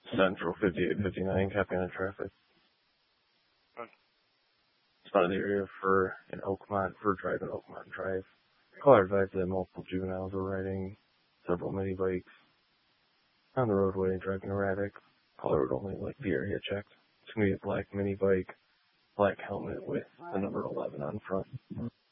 Central 5859, copy on traffic. Spotted the area for driving Oakmont Drive. Caller advised that multiple juveniles were riding several mini bikes on the roadway, driving erratic. Caller would only like the area checked. It's going to be a black mini bike, black helmet with the number 11 on front.